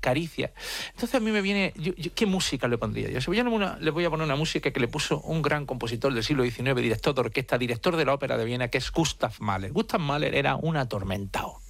caricias. Entonces a mí me viene... ¿qué música le pondría yo? Le voy a poner una música que le puso un gran compositor del siglo XIX, director de orquesta, director de la Ópera de Viena, que es Gustav Mahler. Gustav Mahler era un atormentado.